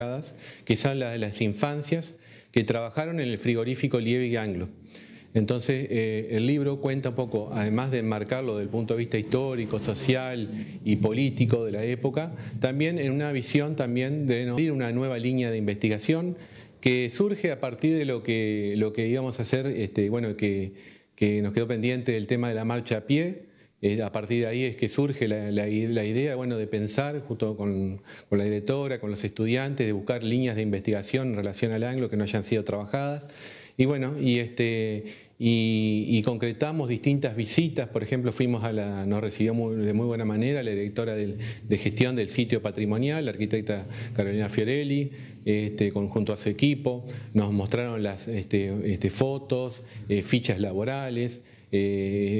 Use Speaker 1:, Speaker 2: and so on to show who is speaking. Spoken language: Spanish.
Speaker 1: que son las infancias que trabajaron en el frigorífico Liebig Anglo. Entonces, el libro cuenta un poco, además de enmarcarlo desde el punto de vista histórico, social y político de la época, también en una visión también de abrir una nueva línea de investigación que surge a partir de lo que íbamos a hacer, que nos quedó pendiente el tema de la marcha a pie. A partir de ahí es que surge la idea, de pensar junto con la directora, con los estudiantes, de buscar líneas de investigación en relación al anglo que no hayan sido trabajadas. Y concretamos distintas visitas. Por ejemplo, nos recibió de muy buena manera la directora de gestión del sitio patrimonial, la arquitecta Carolina Fiorelli, junto a su equipo. Nos mostraron las fotos, fichas laborales,